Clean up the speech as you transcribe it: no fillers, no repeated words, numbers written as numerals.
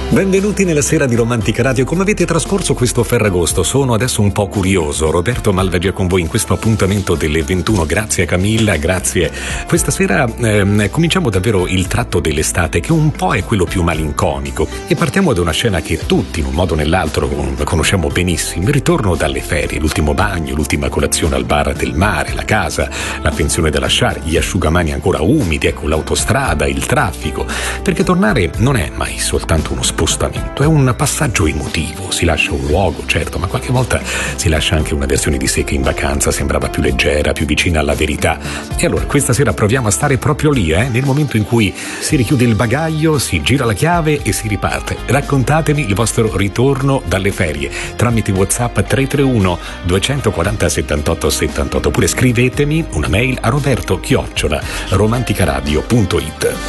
Benvenuti nella sera di Romantica Radio. Come avete trascorso questo Ferragosto? Sono adesso un po' curioso. Roberto Malvagia con voi in questo appuntamento delle 21. Grazie Camilla, grazie. Questa sera cominciamo davvero il tratto dell'estate, che un po' è quello più malinconico, e partiamo da una scena che tutti in un modo o nell'altro conosciamo benissimo: il ritorno dalle ferie, l'ultimo bagno, l'ultima colazione al bar del mare, la casa, la pensione da lasciare, gli asciugamani ancora umidi, ecco l'autostrada, il traffico, perché tornare non è mai soltanto uno spostamento, è un passaggio emotivo. Si lascia un luogo, certo, ma qualche volta si lascia anche una versione di sé che in vacanza sembrava più leggera, più vicina alla verità. E allora questa sera proviamo a stare proprio lì, nel momento in cui si richiude il bagaglio, si gira la chiave e si riparte. Raccontatemi il vostro ritorno dalle ferie tramite WhatsApp 331 240 78 78, oppure scrivetemi una mail a roberto@romanticaradio.it.